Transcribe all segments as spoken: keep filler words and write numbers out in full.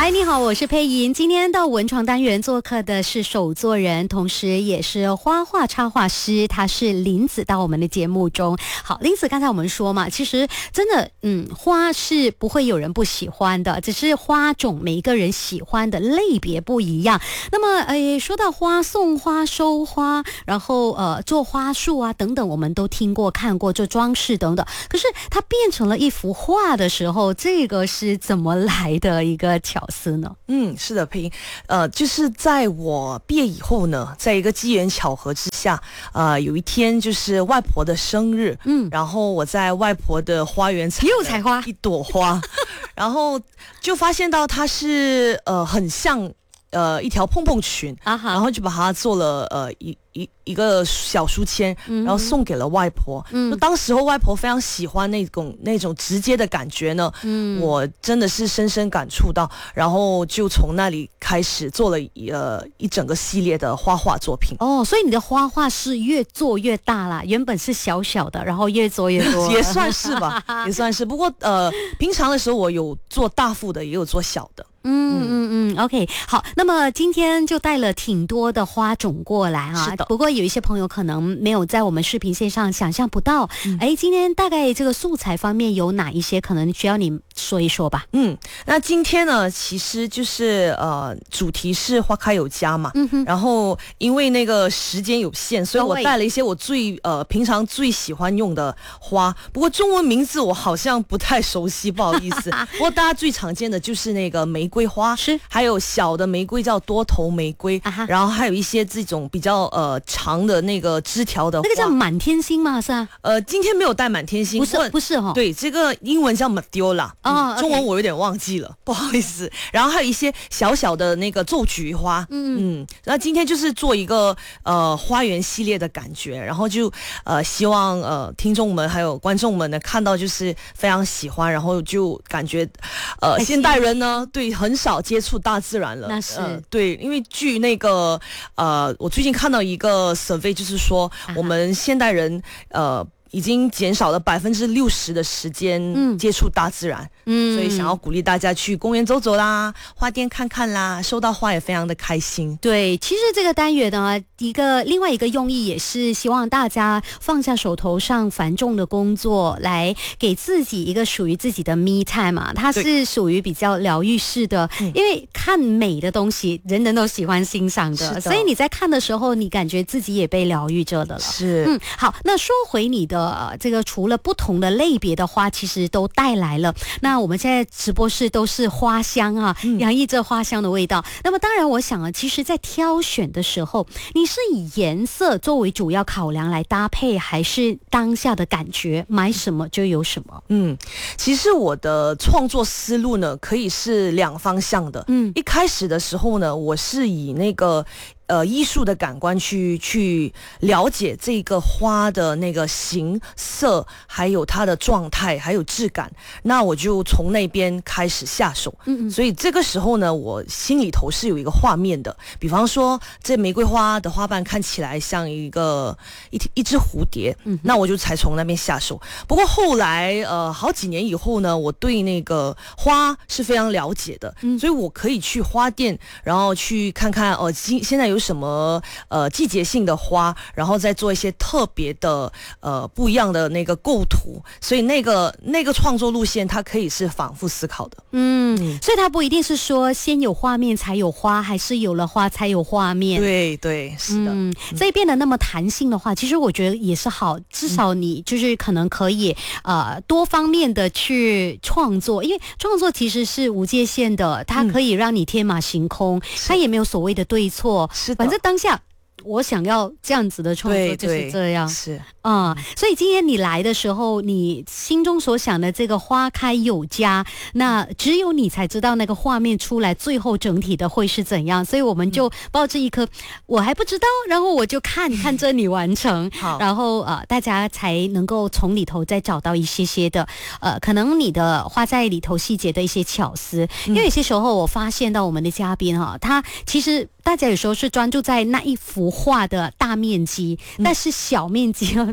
嗨，你好，我是佩莹。今天到文创单元做客的是手作人，同时也是花画插画师，他是林子到我们的节目中。好，林子刚才我们说嘛，其实真的，嗯，花是不会有人不喜欢的，只是花种每一个人喜欢的类别不一样。那么，诶，说到花送花、收花，然后呃做花束啊等等，我们都听过、看过，做装饰等等。可是它变成了一幅画的时候，这个是怎么来的一个巧思呢？ 嗯，是的，佩莹，呃，就是在我毕业以后呢，在一个机缘巧合之下，呃，有一天就是外婆的生日，嗯，然后我在外婆的花园采又采花一朵花，然后就发现到它是呃很像呃一条蓬蓬裙，啊、然后就把它做了呃一一一个小书签，然后送给了外婆。嗯，就当时候外婆非常喜欢那种那种直接的感觉呢，嗯，我真的是深深感触到，然后就从那里开始做了一呃一整个系列的花画作品。 哦，所以你的花画是越做越大啦，原本是小小的，然后越做越多， 也算是吧，也算是。不过呃，平常的时候我有做大幅的，也有做小的。 嗯嗯嗯 ，OK， 好，那么今天就带了挺多的花种过来啊。 是的。 不过有一些朋友可能没有在我们视频线上想象不到，哎、嗯，今天大概这个素材方面有哪一些，可能需要你说一说吧。 嗯，那今天呢，其实就是呃，主题是花开有家嘛。嗯哼。然后因为那个时间有限，所以我带了一些我最呃平常最喜欢用的花。不过中文名字我好像不太熟悉，不好意思。不过大家最常见的就是那个玫瑰。玫瑰花是，还有小的玫瑰叫多头玫瑰，啊、然后还有一些这种比较呃长的那个枝条的花， 那个叫满天星吗？是啊， 呃，今天没有带满天星， 不是不是哈、哦， 对，这个英文叫 Madiola， 哦、 嗯，中文我有点忘记了，不好意思。然后还有一些小小的那个皱菊花，嗯嗯，那今天就是做一个呃花园系列的感觉，然后就呃希望呃听众们还有观众们呢看到就是非常喜欢，然后就感觉呃现代人呢对。很少接触大自然了， 那是、 呃、对，因为据那个呃，我最近看到一个 survey， 就是说、啊、我们现代人呃。已经减少了百分之六十的时间接触大自然，嗯，所以想要鼓励大家去公园走走啦，花店看看啦，收到花也非常的开心。 对，其实这个单元呢，一个另外一个用意也是希望大家放下手头上繁重的工作，来给自己一个属于自己的 me time 嘛，它是属于比较疗愈式的，因为看美的东西，人人都喜欢欣赏 的, 的，所以你在看的时候，你感觉自己也被疗愈着的了。 是， 嗯，好，那说回你的。呃，这个除了不同的类别的花，其实都带来了。那我们现在直播室都是花香啊，洋溢着花香的味道。那么当然，我想啊，其实在挑选的时候，你是以颜色作为主要考量来搭配，还是当下的感觉，买什么就有什么？ 嗯，其实我的创作思路呢，可以是两方向的。嗯，一开始的时候呢，我是以那个。呃，艺术的感官去去了解这个花的那个形色，还有它的状态，还有质感，那我就从那边开始下手。嗯嗯。所以这个时候呢，我心里头是有一个画面的，比方说这玫瑰花的花瓣看起来像一个一一只蝴蝶，嗯，那我就才从那边下手。不过后来呃好几年以后呢，我对那个花是非常了解的，嗯，所以我可以去花店，然后去看看哦，今现在有。有什么呃季节性的花，然后再做一些特别的呃不一样的那个构图，所以那个那个创作路线它可以是反复思考的。 嗯，所以它不一定是说先有画面才有花，还是有了花才有画面。 对对，是的。嗯， 所以变得那么弹性的话，其实我觉得也是好，至少你就是可能可以呃多方面的去创作，因为创作其实是无界限的，它可以让你天马行空，嗯，它也没有所谓的对错。反正当下我想要这样子的创作就是这样， 是啊、嗯，所以今天你来的时候，你心中所想的这个花开有家，那只有你才知道那个画面出来最后整体的会是怎样，所以我们就抱着一颗、嗯、我还不知道，然后我就看看着你完成，好，然后呃大家才能够从里头再找到一些些的呃可能你的花在里头细节的一些巧思，因为有些时候我发现到我们的嘉宾哈，他其实大家有时候是专注在那一幅画的大面积，但是小面积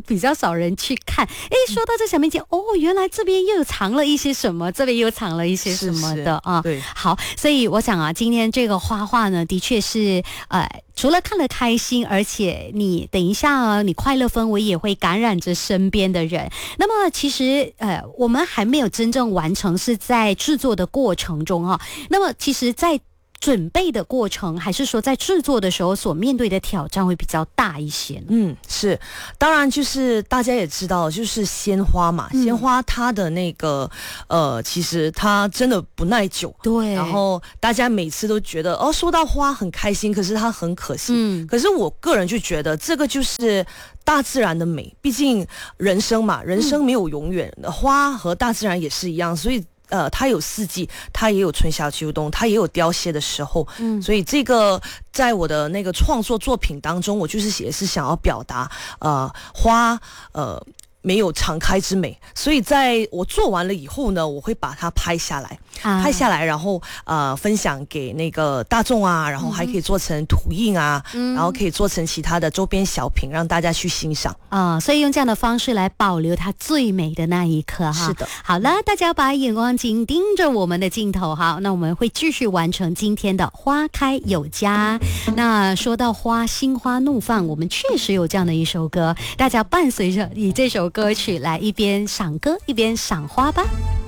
比较少人去看。哎，说到这小面积，哦，原来这边又藏了一些什么，这边又藏了一些什么的啊。 对， 好，所以我想啊，今天这个花画呢，的确是呃。除了看了开心，而且你等一下啊，你快乐氛围也会感染着身边的人。那么其实呃，我们还没有真正完成，是在制作的过程中哈。那么其实，在准备的过程，还是说在制作的时候所面对的挑战会比较大一些呢？ 嗯，是，当然就是大家也知道，就是鲜花嘛，嗯、鲜花它的那个呃，其实它真的不耐久， 对。 然后大家每次都觉得哦，收到花很开心，可是它很可惜。嗯，可是我个人就觉得这个就是大自然的美，毕竟人生嘛，人生没有永远，嗯、花和大自然也是一样，所以。呃，它有四季，它也有春夏秋冬，它也有凋谢的时候，嗯，所以这个在我的那个创作作品当中，我就是也是想要表达，呃，花，呃。没有常开之美，所以在我做完了以后呢，我会把它拍下来，啊、拍下来，然后呃分享给那个大众啊，然后还可以做成图印啊，嗯、然后可以做成其他的周边小品，让大家去欣赏啊、呃。所以用这样的方式来保留它最美的那一刻哈。 是的， 好了，大家把眼光紧盯着我们的镜头哈，那我们会继续完成今天的花开有家。那说到花，心花怒放，我们确实有这样的一首歌，大家伴随着以这首歌曲来一边赏歌一边赏花吧。